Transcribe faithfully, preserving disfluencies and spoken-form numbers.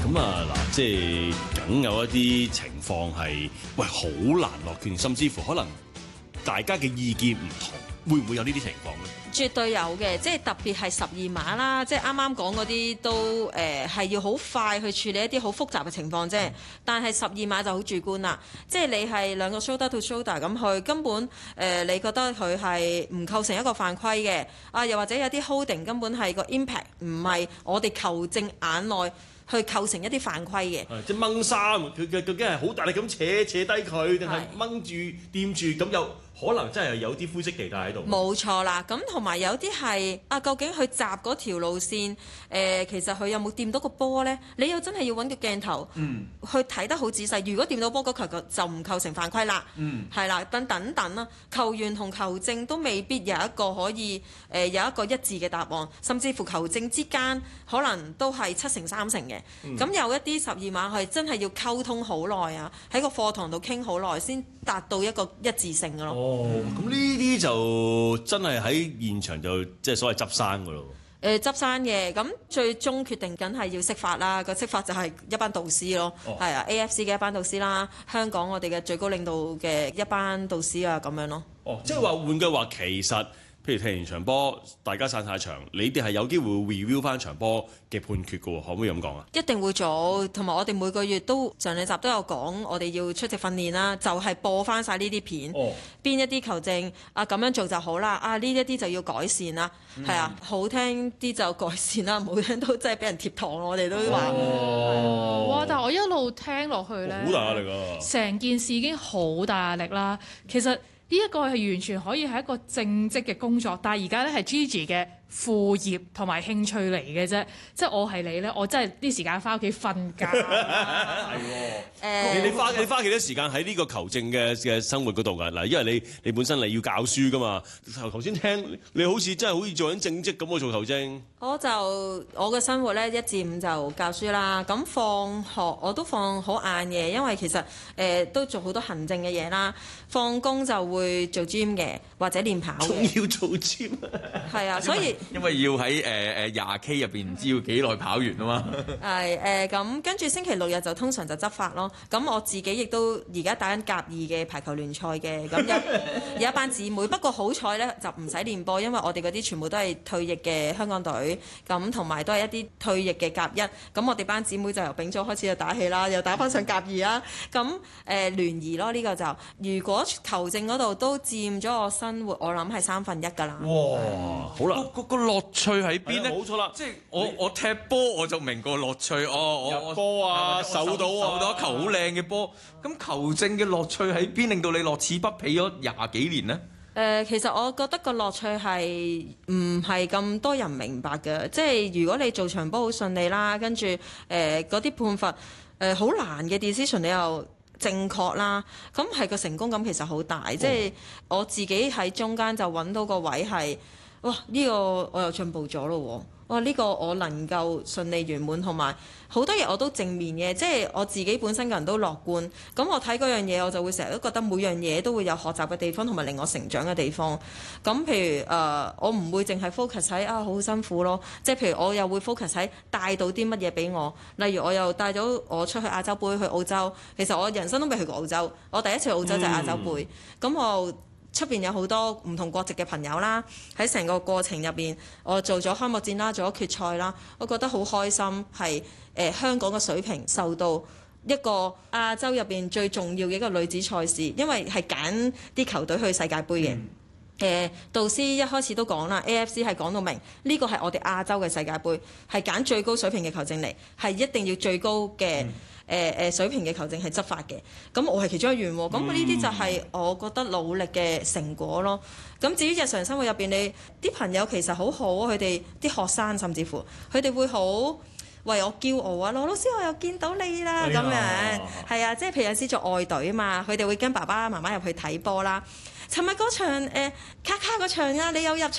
咁啊嗱，即係梗有一啲情況係喂好難落決定，甚至乎可能大家嘅意見唔同，會唔會有呢啲情況咧？ 絕對有嘅，即係特別係十二碼啦，即係啱啱講嗰啲都誒係、呃、要好快去處理一啲好複雜嘅情況啫。但係十二碼就好主觀啦，即係你係兩個 shoulder to shoulder 咁去，根本誒、呃、你覺得佢係唔構成一個犯規嘅啊，又或者有啲 holding 根本係個 impact 唔係我哋球證眼內去構成一啲犯規嘅。 即係掹衫，佢嘅究竟係好大力咁扯扯低佢，定係掹住掂住咁又？可能真係有啲灰色地帶喺度。冇錯啦，咁同埋有啲係啊，究竟佢閘嗰條路線，誒、呃，其實佢有冇掂到個波呢？你又真係要揾個鏡頭，嗯，去睇得好仔細。如果掂到波嗰球就唔構成犯規啦，嗯，係啦，等等等啦，球員同球證都未必有一個可以誒、呃、有一個一致嘅答案，甚至乎球證之間可能都係七成三成嘅。咁、嗯、有一啲十二碼係真係要溝通好耐啊，喺個課堂度傾好耐先達到一個一致性嘅咯。 哦，咁呢啲就真係喺現場就即係所謂執生噶咯。 誒執生嘅，咁最終決定緊係要釋法啦。個釋法就係一班導師咯，係、哦、啊 A F C 嘅一班導師啦，香港我哋嘅最高領導嘅一班導師啊，咁樣咯。哦， 即係話換句話，其實譬如踢完場波，大家散晒場，你哋係有機會 review 翻場波嘅判決嘅喎，可唔可以咁講啊？ 一定會做，同埋我哋每個月都上兩集都有講，我哋要出席訓練啦，就係、是、播翻晒呢啲片，邊、哦、一啲球證啊咁樣做就好啦，啊呢一啲就要改善啦，係、嗯、啊，好聽啲就改善啦，唔好聽都真係俾人貼堂，我哋都話。 哦，哇！但係我一路聽落去咧， 好大壓力㗎， 成件事已經好大壓力啦。其實呢一個係完全可以係一個正職嘅工作，但係而家咧係 Gigi 嘅副業同埋興趣嚟嘅啫。即係我係你咧，我真係啲時間翻屋企瞓覺。係喎，誒，你你花你花幾多時間喺呢個球證嘅嘅生活嗰度㗎？嗱，因為你你本身你要教書㗎嘛。頭先聽你好似真係好似做緊正職咁喎，做球證。 我就我嘅生活咧，一至五就教書啦。咁放學我都放好晏嘅，因為其實誒、呃、都做好多行政嘅嘢啦。放工就會做 gym 嘅，或者練跑嘅。 仲要做 gym 係啊，所以因為要喺誒誒廿 K 入邊唔知要幾耐跑完啊嘛。 係誒咁，跟住星期六日就通常就執法咯。咁我自己亦都而家打緊甲二嘅排球聯賽嘅，咁有有一班姊妹。不過好彩咧，就唔使練波，因為我哋嗰啲全部都係退役嘅香港隊，咁同埋都係一啲退役嘅甲一。咁我哋班姊妹就由丙組開始就打起啦，又打翻上甲二啦。咁誒、呃、聯誼咯，呢、呢個就如果球證嗰度都佔咗我生活，我諗係三分一㗎啦。 哇，好啦， 個個樂趣喺邊咧？ 冇錯啦， 即係我我踢波我就明個樂趣，哦，我入波啊， 手到啊，手到一球好靚嘅波。咁球證嘅樂趣喺邊，令到你樂此不疲咗廿幾年呢？誒、 呃，其實我覺得個樂趣係唔係咁多人明白嘅，即係如果你做場波好順利啦，跟住誒嗰啲判罰誒好難嘅 decision 你又正確啦，咁係個成功感其實好大，哦、即係我自己喺中間就揾到個位係，哇呢、這個我又進步咗咯喎，哇呢、這個我能夠順利圓滿，同埋好多嘢我都正面嘅，即係我自己本身個人都樂觀，咁我睇嗰樣嘢我就會成日都覺得每樣嘢都會有學習嘅地方同埋令我成長嘅地方。咁譬如誒、呃，我唔會淨係 focus 喺啊好辛苦咯，即係譬如我又會 focus 喺帶到啲乜嘢俾我，例如我又帶咗我出去亞洲杯去澳洲，其實我人生都未去過澳洲，我第一次去澳洲就係亞洲杯，咁、嗯、我出邊有好多唔同國籍嘅朋友啦，喺成個過程入邊，我做咗開幕戰啦，做咗決賽啦，我覺得好開心，係誒、呃、香港嘅水平受到一個亞洲入邊最重要嘅一個女子賽事，因為係揀啲球隊去世界盃嘅。誒、嗯呃、導師一開始都講啦 ，A F C 係講到明呢個係我哋亞洲嘅世界盃，係揀最高水平嘅球證嚟，係一定要最高嘅。嗯誒、呃、誒水平嘅球證係執法嘅，咁我係其中一員喎，咁呢啲就係我覺得努力嘅成果咯。咁至於日常生活入邊，你啲朋友其實好好，佢哋啲學生甚至乎佢哋會好為我驕傲啊！羅老師我又見到你啦咁樣，係啊，即係譬如有時做愛隊啊嘛，佢哋會跟爸爸媽媽入去睇波啦。尋日嗰場誒、呃、卡卡嗰場啊，你有入場。